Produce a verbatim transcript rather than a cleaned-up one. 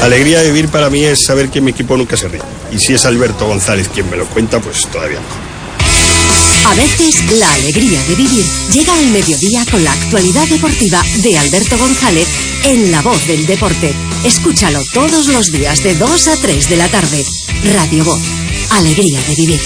Alegría de vivir para mí es saber que mi equipo nunca se ríe. Y si es Alberto González quien me lo cuenta, pues todavía mejor. A veces la alegría de vivir llega al mediodía con la actualidad deportiva de Alberto González en La Voz del Deporte. Escúchalo todos los días de dos a tres de la tarde. Radio Voz. Alegría de vivir.